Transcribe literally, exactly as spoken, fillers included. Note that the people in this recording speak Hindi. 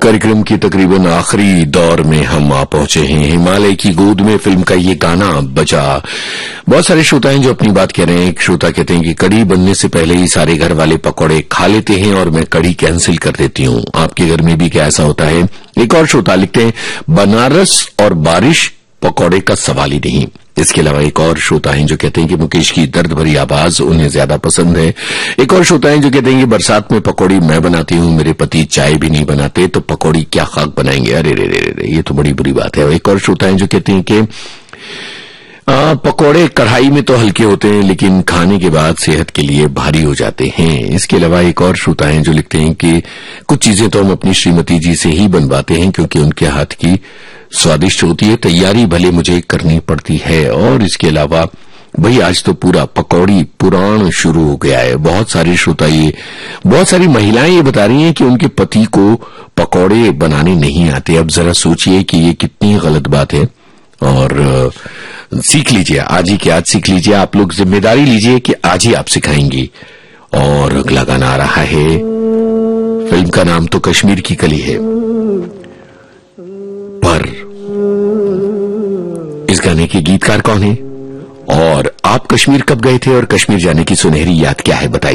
कार्यक्रम की तकरीबन आखिरी दौर में हम आ पहुंचे हैं। हिमालय की गोद में फिल्म का ये गाना बजा। बहुत सारे श्रोता हैं जो अपनी बात कह रहे हैं। एक श्रोता कहते हैं कि कड़ी बनने से पहले ही सारे घर वाले पकौड़े खा लेते हैं और मैं कड़ी कैंसिल कर देती हूं। आपके घर में भी क्या ऐसा होता है? एक और श्रोता लिखते हैं बनारस और बारिश पकौड़े का सवाल ही नहीं। इसके अलावा एक और श्रोता हैं जो कहते हैं कि मुकेश की दर्द भरी आवाज उन्हें ज्यादा पसंद है। एक और श्रोता हैं जो कहते हैं कि बरसात में पकौड़ी मैं बनाती हूं, मेरे पति चाय भी नहीं बनाते तो पकौड़ी क्या खाक बनाएंगे। अरे रे रे रे, ये तो बड़ी बुरी बात है। एक और श्रोता हैं जो कहते हैं कि आ, पकौड़े कढ़ाई में तो हल्के होते हैं लेकिन खाने के बाद सेहत के लिए भारी हो जाते हैं। इसके अलावा एक और श्रोता हैं जो लिखते हैं कि कुछ चीजें तो हम अपनी श्रीमती जी से ही बनवाते हैं क्योंकि उनके हाथ की स्वादिष्ट होती है, तैयारी भले मुझे करनी पड़ती है। और इसके अलावा भाई आज तो पूरा पकौड़ी पुराण शुरू हो गया है। बहुत सारे श्रोता ये बहुत सारी महिलाएं ये बता रही हैं कि उनके पति को पकौड़े बनाने नहीं आते। अब जरा सोचिए कि ये कितनी गलत बात है। और सीख लीजिए, आज ही के आज सीख लीजिए। आप लोग जिम्मेदारी लीजिए कि आज ही आप सिखाएंगी। और अगला गाना आ रहा है, फिल्म का नाम तो कश्मीर की कली है, पर इस गाने के गीतकार कौन है और आप कश्मीर कब गए थे और कश्मीर जाने की सुनहरी याद क्या है बताइए।